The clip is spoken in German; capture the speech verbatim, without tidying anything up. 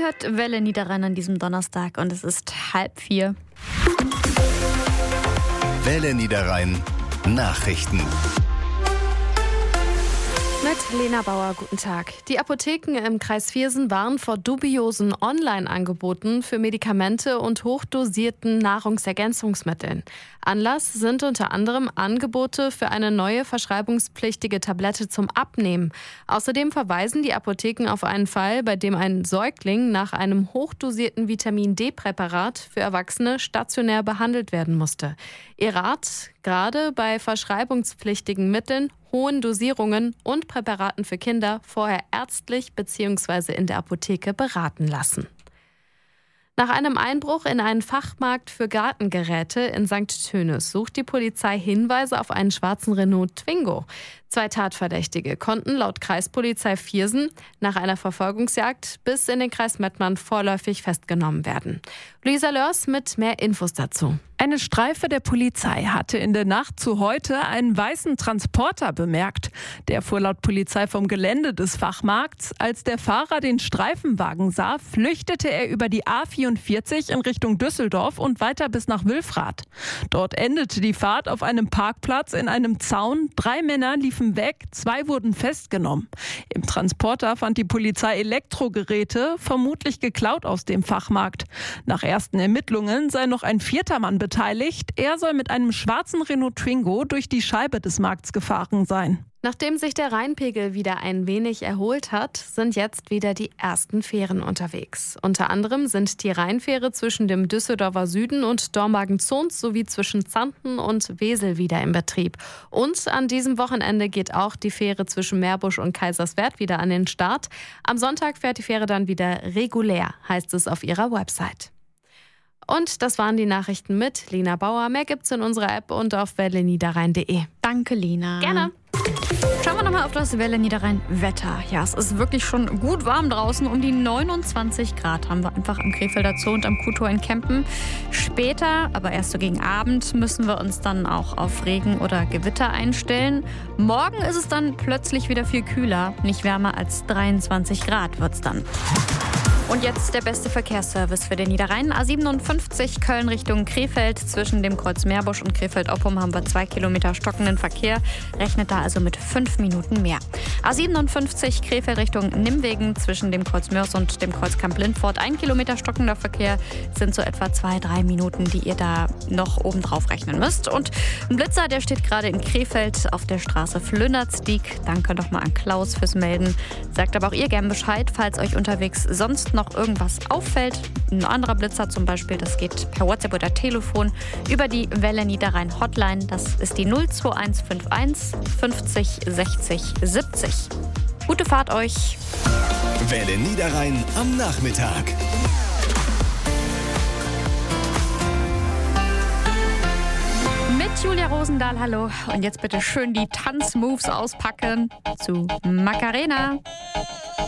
hört Welle Niederrhein an diesem Donnerstag und es ist halb vier. Welle Niederrhein Nachrichten. Mit Lena Bauer, guten Tag. Die Apotheken im Kreis Viersen warnen vor dubiosen Online-Angeboten für Medikamente und hochdosierten Nahrungsergänzungsmitteln. Anlass sind unter anderem Angebote für eine neue verschreibungspflichtige Tablette zum Abnehmen. Außerdem verweisen die Apotheken auf einen Fall, bei dem ein Säugling nach einem hochdosierten Vitamin-D-Präparat für Erwachsene stationär behandelt werden musste. Ihr Rat: gerade bei verschreibungspflichtigen Mitteln, hohen Dosierungen und Präparaten für Kinder vorher ärztlich bzw. in der Apotheke beraten lassen. Nach einem Einbruch in einen Fachmarkt für Gartengeräte in Sankt Tönis sucht die Polizei Hinweise auf einen schwarzen Renault Twingo. Zwei Tatverdächtige konnten laut Kreispolizei Viersen nach einer Verfolgungsjagd bis in den Kreis Mettmann vorläufig festgenommen werden. Luisa Lörs mit mehr Infos dazu. Eine Streife der Polizei hatte in der Nacht zu heute einen weißen Transporter bemerkt. Der fuhr laut Polizei vom Gelände des Fachmarkts. Als der Fahrer den Streifenwagen sah, flüchtete er über die A vierundvierzig in Richtung Düsseldorf und weiter bis nach Wülfrath. Dort endete die Fahrt auf einem Parkplatz in einem Zaun. Drei Männer liefen weg, zwei wurden festgenommen. Im Transporter fand die Polizei Elektrogeräte, vermutlich geklaut aus dem Fachmarkt. Nach ersten Ermittlungen sei noch ein vierter Mann beteiligt. Er soll mit einem schwarzen Renault Twingo durch die Scheibe des Markts gefahren sein. Nachdem sich der Rheinpegel wieder ein wenig erholt hat, sind jetzt wieder die ersten Fähren unterwegs. Unter anderem sind die Rheinfähre zwischen dem Düsseldorfer Süden und Dormagen-Zons sowie zwischen Zanten und Wesel wieder in Betrieb. Und an diesem Wochenende geht auch die Fähre zwischen Meerbusch und Kaiserswerth wieder an den Start. Am Sonntag fährt die Fähre dann wieder regulär, heißt es auf ihrer Website. Und das waren die Nachrichten mit Lena Bauer. Mehr gibt's in unserer App und auf welle niederrhein punkt de. Danke, Lena. Gerne. Schauen wir nochmal auf das Welle Niederrhein Wetter. Ja, es ist wirklich schon gut warm draußen. Um die neunundzwanzig Grad haben wir einfach am Krefelder Zoo und am Kuhtor in Kempen. Später, aber erst so gegen Abend, müssen wir uns dann auch auf Regen oder Gewitter einstellen. Morgen ist es dann plötzlich wieder viel kühler. Nicht wärmer als dreiundzwanzig Grad wird's dann. Und jetzt der beste Verkehrsservice für den Niederrhein. A siebenundfünfzig Köln Richtung Krefeld. Zwischen dem Kreuz Meerbusch und Krefeld-Oppum haben wir zwei Kilometer stockenden Verkehr. Rechnet da also mit fünf Minuten mehr. A siebenundfünfzig Krefeld Richtung Nimwegen. Zwischen dem Kreuz Mörs und dem Kreuz Kamp-Lindfort. Ein Kilometer stockender Verkehr sind so etwa zwei, drei Minuten, die ihr da noch obendrauf rechnen müsst. Und ein Blitzer, der steht gerade in Krefeld auf der Straße Flünnertsdiek. Danke nochmal an Klaus fürs Melden. Sagt aber auch ihr gern Bescheid, falls euch unterwegs sonst noch irgendwas auffällt. Ein anderer Blitzer zum Beispiel, das geht per WhatsApp oder Telefon über die Welle Niederrhein Hotline. Das ist die null zwei eins fünf eins fünfzig sechzig siebzig. Gute Fahrt euch. Welle Niederrhein am Nachmittag. Mit Julia Rosendahl, hallo. Und jetzt bitte schön die Tanzmoves auspacken zu Macarena.